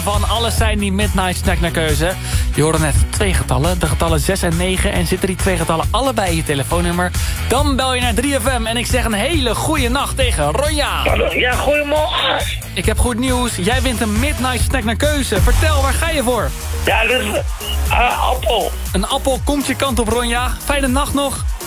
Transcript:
van alles zijn die Midnight Snack naar keuze. Je hoorde net 2 getallen, de getallen 6 en 9. En zitten die 2 getallen allebei in je telefoonnummer, dan bel je naar 3FM. En ik zeg een hele goede nacht tegen Ronja. Ja, goedemorgen. Ik heb goed nieuws, jij wint een Midnight Snack naar keuze. Vertel, waar ga je voor? Ja, dus appel. Een appel komt je kant op, Ronja. Fijne nacht nog.